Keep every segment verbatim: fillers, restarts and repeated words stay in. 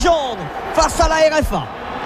Jaune face à la R F A.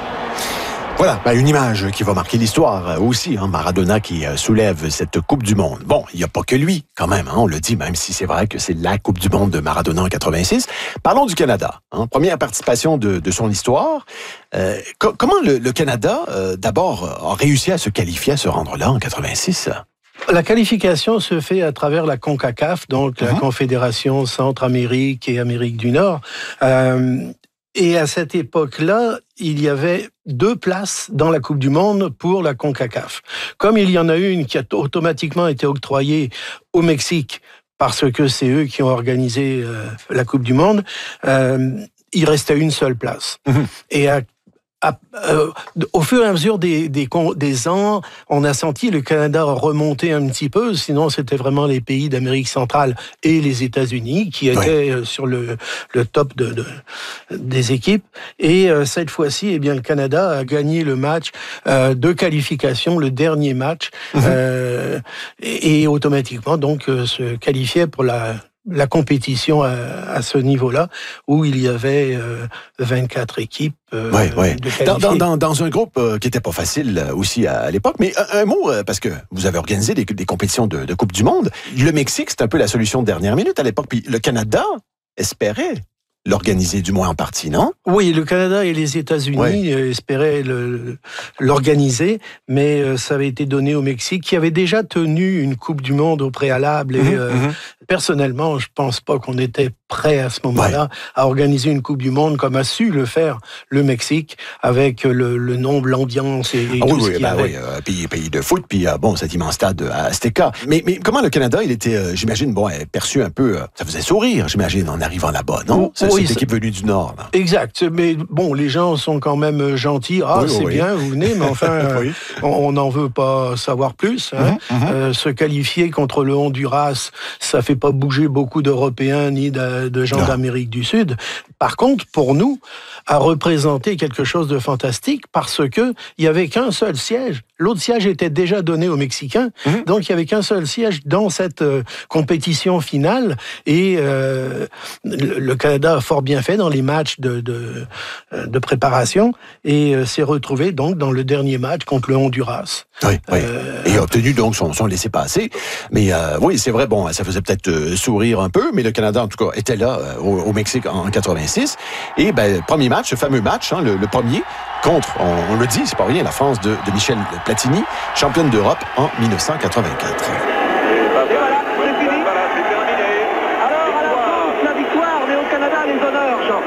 Voilà, ben une image qui va marquer l'histoire aussi, hein, Maradona qui soulève cette Coupe du Monde. Bon, il n'y a pas que lui, quand même, hein, on le dit, même si c'est vrai que c'est la Coupe du Monde de Maradona en quatre-vingt-six. Parlons du Canada, hein, première participation de, de son histoire. Euh, co- comment le, le Canada, euh, d'abord, a réussi à se qualifier, à se rendre là en quatre-vingt-six? La qualification se fait à travers la CONCACAF, donc Mm-hmm. la Confédération Centre-Amérique et Amérique du Nord. Euh, et à cette époque-là, il y avait deux places dans la Coupe du Monde pour la CONCACAF. Comme il y en a une qui a automatiquement été octroyée au Mexique, parce que c'est eux qui ont organisé euh, la Coupe du Monde, euh, il restait une seule place. Mm-hmm. Et à À, euh, au fur et à mesure des, des, des ans, on a senti le Canada remonter un petit peu. Sinon, c'était vraiment les pays d'Amérique centrale et les États-Unis qui étaient oui. sur le, le top de, de, des équipes. Et euh, cette fois-ci, eh bien, le Canada a gagné le match euh, de qualification, le dernier match, mmh. euh, et, et automatiquement donc euh, se qualifiait pour la la compétition à, à ce niveau-là, où il y avait euh, vingt-quatre équipes euh, ouais, ouais. de qualifiées. Dans, dans, dans, dans un groupe euh, qui n'était pas facile euh, aussi à, à l'époque. Mais un, un mot, euh, parce que vous avez organisé des, des compétitions de, de Coupe du Monde. Le Mexique, c'est un peu la solution de dernière minute à l'époque. Puis le Canada espérait l'organiser, du moins en partie, non? Oui, le Canada et les États-Unis ouais. espéraient le, l'organiser, mais ça avait été donné au Mexique, qui avait déjà tenu une Coupe du Monde au préalable. Et mmh, euh, mmh. personnellement, je pense pas qu'on était prêt à ce moment-là ouais. à organiser une Coupe du Monde comme a su le faire le Mexique, avec le, le nombre, l'ambiance et, et ah, tout oui, ce oui, qu'il bah, y avait. Oui, euh, pays, pays de foot, puis euh, bon, cet immense stade à Azteca. Mais, mais comment le Canada, il était, euh, j'imagine, bon, perçu un peu, euh, ça faisait sourire, j'imagine, en arrivant là-bas, non? C'est, oui, cette équipe venue du Nord. Là. Exact, mais bon, les gens sont quand même gentils. Ah, oui, c'est oui. bien, vous venez, mais enfin, oui. on n'en veut pas savoir plus. Hein. Mm-hmm, mm-hmm. Euh, se qualifier contre le Honduras, ça fait pas bouger beaucoup d'Européens ni de, de gens non. d'Amérique du Sud. Par contre, pour nous, a représenté quelque chose de fantastique parce que il y avait qu'un seul siège. L'autre siège était déjà donné aux Mexicains, mm-hmm. donc il y avait qu'un seul siège dans cette euh, compétition finale. Et euh, le, le Canada a fort bien fait dans les matchs de, de, de préparation et euh, s'est retrouvé donc dans le dernier match contre le Honduras. Oui, oui. Euh, et a obtenu donc son, son laissez-passer. Mais euh, oui, c'est vrai, bon, ça faisait peut-être euh, sourire un peu, mais le Canada, en tout cas, était là euh, au, au Mexique en quatre-vingt-six. Et ben, premier match, ce fameux match, hein, le, le premier, contre, on, on le dit, c'est pas rien, la France de, de Michel Platini, championne d'Europe en dix-neuf cent quatre-vingt-quatre. Et voilà, c'est fini. Voilà, c'est terminé. Alors, à la France, la victoire, mais au Canada, les honneurs, Jean.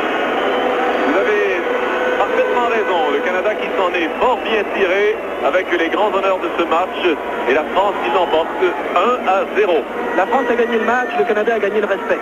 Vous avez parfaitement raison. Le Canada qui s'en est fort bien tiré avec les grands honneurs de ce match. Et la France qui l'emporte un à zéro. La France a gagné le match, le Canada a gagné le respect.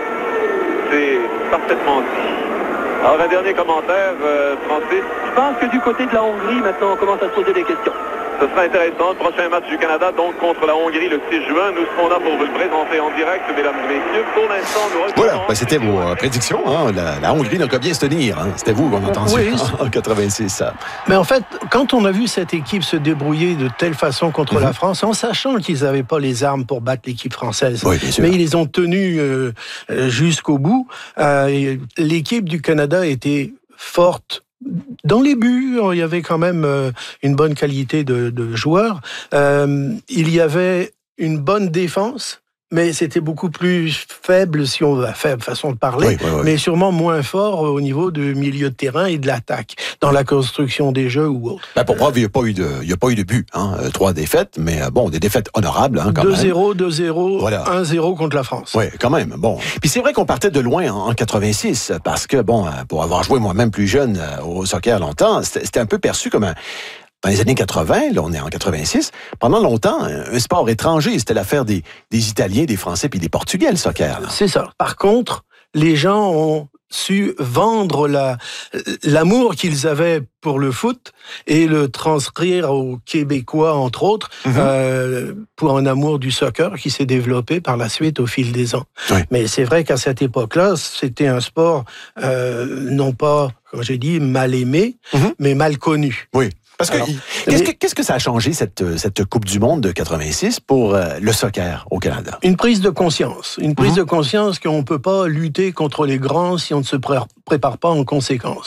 C'est parfaitement dit. Alors, un dernier commentaire, euh, Francis. Je pense que du côté de la Hongrie, maintenant, on commence à se poser des questions. Ce sera intéressant. Le prochain match du Canada, donc contre la Hongrie le six juin. Nous serons là pour vous le présenter en direct, mesdames et messieurs. Pour l'instant, nous voilà, ben c'était vos euh, prédictions. Hein. La, la Hongrie n'a qu'à bien se tenir. Hein. C'était vous qu'on a entendu oui, en quatre-vingt-six. Ça. Mais en fait, quand on a vu cette équipe se débrouiller de telle façon contre mm-hmm. la France, en sachant qu'ils n'avaient pas les armes pour battre l'équipe française, oui, mais ils les ont tenus euh, jusqu'au bout, euh, et l'équipe du Canada était forte. Dans les buts, il y avait quand même une bonne qualité de, de joueurs. Euh, il y avait une bonne défense, mais c'était beaucoup plus faible, si on veut, faible façon de parler, oui, oui, oui. mais sûrement moins fort au niveau du milieu de terrain et de l'attaque, dans la construction des jeux ou autre. Ben pour preuve, il n'y a pas eu de, il y a pas eu de but, hein. Trois défaites, mais bon, des défaites honorables, hein, quand deux même. deux zéro, deux zéro, voilà. un zéro contre la France. Oui, quand même, bon. Puis c'est vrai qu'on partait de loin en, en quatre-vingt-six, parce que, bon, pour avoir joué moi-même plus jeune au soccer longtemps, c'était, c'était un peu perçu comme un... Dans les années quatre-vingts, là, on est en quatre-vingt-six, pendant longtemps, un sport étranger, c'était l'affaire des, des Italiens, des Français puis des Portugais, le soccer. Là. C'est ça. Par contre, les gens ont su vendre la, l'amour qu'ils avaient pour le foot et le transcrire aux Québécois, entre autres, mm-hmm. euh, pour un amour du soccer qui s'est développé par la suite au fil des ans. Oui. Mais c'est vrai qu'à cette époque-là, c'était un sport, euh, non pas, comme j'ai dit, mal aimé, mm-hmm. mais mal connu. Oui. Parce que, Alors, qu'est-ce, que qu'est-ce que ça a changé, cette, cette Coupe du Monde de quatre-vingt-six, pour euh, le soccer au Canada? Une prise de conscience. Une prise mmh. de conscience qu'on ne peut pas lutter contre les grands si on ne se pré- prépare pas en conséquence.